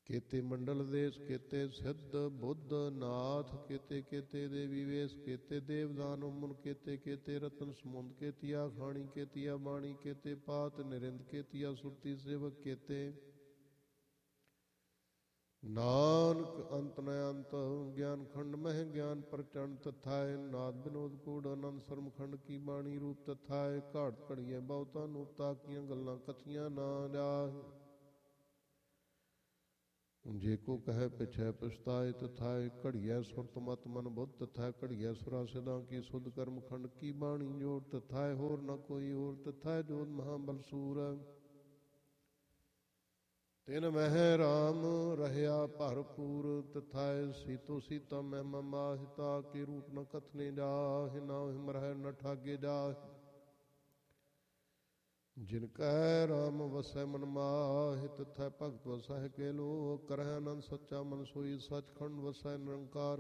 केते मंडल देश केते सिद्ध बुद्ध नाथ केते केते देवी वेश केते देवदान मुन केते केते रतन समुंद केतिया खाणी केतिया बाणी केते पात निरिंद केतिया सुरती सेवक केते नानक अंत न अंत ज्ञान खंड मह ज्ञान प्रचंड तथाय नाद विनोद कूड़ आनंद सरम खंड की बाणी रूप तथाय घाट घड़िया बहुता नूपता किया गल्लां कथियां ना जाहि जे को कहे पिछै पछताए तथाय घड़िया सुरत मत मन बुद्ध तथा घड़िया सुरा सिदा की सुध कर्म खंड की बाणी जोड़ तथाय होर न कोई और तथाय जोध महाबलसूर तिन मह राम रहया भरपूर तथाय सीतो सीता महिमा माहिता के रूप न कथने जाहि ना हिम रह न ठागे जाहि जिनका राम वसै मन माहि तथा भगत वसै के लो करह आनंद सच्चा मन सोई सचखंड वसै निरंकार